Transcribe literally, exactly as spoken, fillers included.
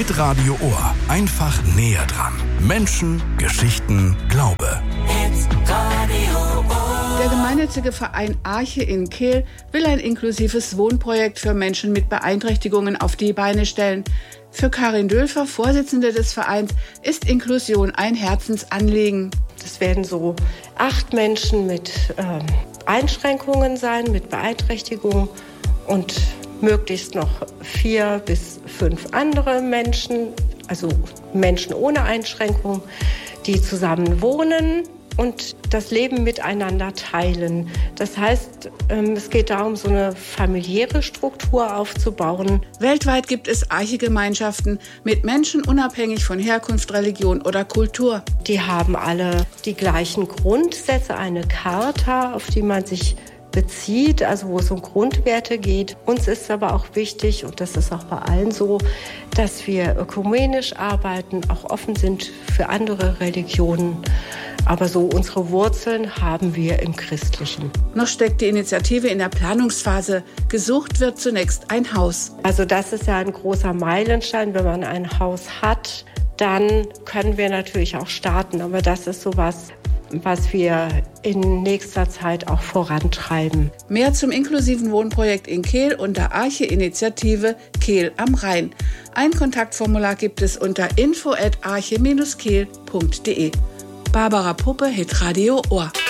Hitradio Ohr. Einfach näher dran. Menschen, Geschichten, Glaube. Hitradio Ohr. Der gemeinnützige Verein Arche in Kehl will ein inklusives Wohnprojekt für Menschen mit Beeinträchtigungen auf die Beine stellen. Für Karin Dülfer, Vorsitzende des Vereins, ist Inklusion ein Herzensanliegen. Es werden so acht Menschen mit äh, Einschränkungen sein, mit Beeinträchtigungen und möglichst noch vier bis fünf andere Menschen, also Menschen ohne Einschränkungen, die zusammen wohnen und das Leben miteinander teilen. Das heißt, es geht darum, so eine familiäre Struktur aufzubauen. Weltweit gibt es Arche-Gemeinschaften mit Menschen unabhängig von Herkunft, Religion oder Kultur. Die haben alle die gleichen Grundsätze, eine Charta, auf die man sich bezieht, also wo es um Grundwerte geht. Uns ist aber auch wichtig, und das ist auch bei allen so, dass wir ökumenisch arbeiten, auch offen sind für andere Religionen. Aber so unsere Wurzeln haben wir im Christlichen. Noch steckt die Initiative in der Planungsphase. Gesucht wird zunächst ein Haus. Also das ist ja ein großer Meilenstein. Wenn man ein Haus hat, dann können wir natürlich auch starten. Aber das ist sowas, was wir in nächster Zeit auch vorantreiben. Mehr zum inklusiven Wohnprojekt in Kehl unter Arche-Initiative Kehl am Rhein. Ein Kontaktformular gibt es unter info at arche dash kehl punkt de. Barbara Puppe, Hitradio Ohr.